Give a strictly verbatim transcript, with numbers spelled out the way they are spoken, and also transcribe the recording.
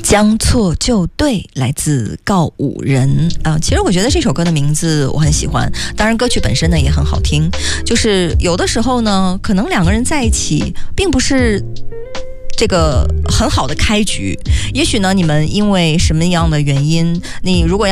将错就对，来自告五人啊、呃。其实我觉得这首歌的名字我很喜欢，当然歌曲本身呢也很好听。就是有的时候呢，可能两个人在一起，并不是这个很好的开局。也许呢，你们因为什么样的原因，你如果要